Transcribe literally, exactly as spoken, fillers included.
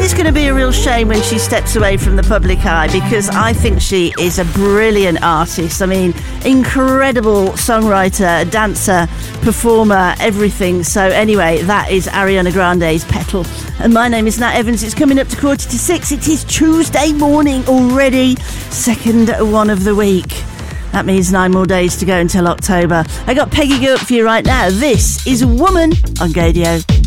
it's going to be a real shame when she steps away from the public eye, because I think she is a brilliant artist. I mean, incredible songwriter, dancer, performer, everything. So anyway, that is Ariana Grande's Petal. And my name is Nat Evans. It's coming up to quarter to six. It is Tuesday morning already, second one of the week. That means nine more days to go until October. I got Peggy Gilk for you right now. This is Woman on Gadio.